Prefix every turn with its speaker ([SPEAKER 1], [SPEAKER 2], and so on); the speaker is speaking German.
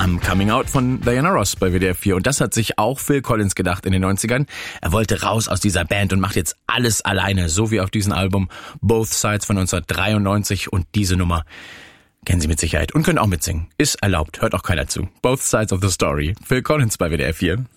[SPEAKER 1] am Coming Out von Diana Ross bei WDR 4. Und das hat sich auch Phil Collins gedacht in den 90ern. Er wollte raus aus dieser Band und macht jetzt alles alleine, so wie auf diesem Album Both Sides von 1993. Und diese Nummer kennen Sie mit Sicherheit und können auch mitsingen. Ist erlaubt, hört auch keiner zu. Both Sides of the Story. Phil Collins bei WDR 4.